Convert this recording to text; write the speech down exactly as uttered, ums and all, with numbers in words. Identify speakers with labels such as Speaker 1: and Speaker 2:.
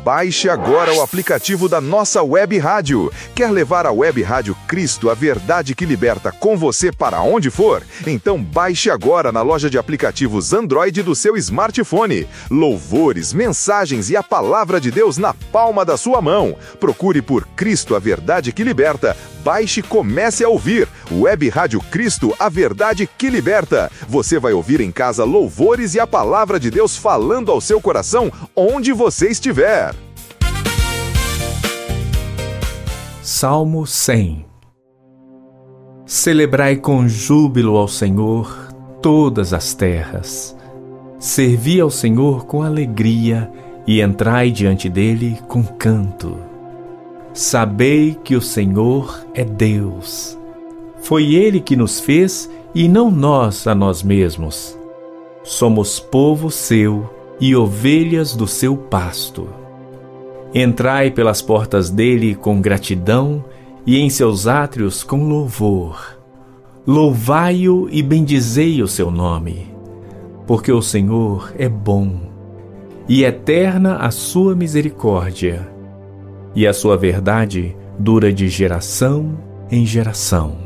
Speaker 1: Baixe agora o aplicativo da nossa web rádio. Quer levar a web rádio Cristo, a verdade que liberta, com você para onde for? Então baixe agora na loja de aplicativos Android do seu smartphone. Louvores, mensagens e a palavra de Deus na palma da sua mão. Procure por Cristo, a verdade que liberta. Baixe e comece a ouvir. Web Rádio Cristo, a verdade que liberta. Você vai ouvir em casa louvores e a palavra de Deus falando ao seu coração onde você estiver.
Speaker 2: Salmo cem. Celebrai com júbilo ao Senhor todas as terras. Servi ao Senhor com alegria e entrai diante dele com canto. Sabei que o Senhor é Deus. Foi Ele que nos fez e não nós a nós mesmos. Somos povo seu e ovelhas do seu pasto. Entrai pelas portas dele com gratidão e em seus átrios com louvor. Louvai-o e bendizei o seu nome, porque o Senhor é bom e eterna a sua misericórdia, e a sua verdade dura de geração em geração.